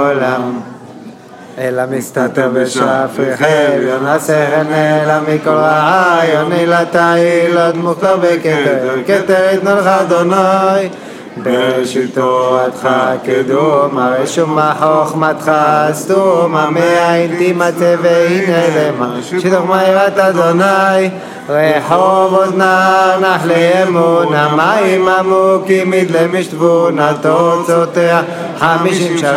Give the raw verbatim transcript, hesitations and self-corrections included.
עולם. אלא מסתתר בשפריכם, יונסכן אלא מכל רעיון, נילתה עילות מוכתר בכתר, כתר יתנו לך אדוני. בראשיתו עדך קדום, הרשומה חוכמתך סתומה, מאין תימצא והנה למה, שיתוך מהירת אדוני. רחובות נהר נחלי אמונה, מים עמוקים מדלם ישתבונה, תוצאותיה חמישים שנה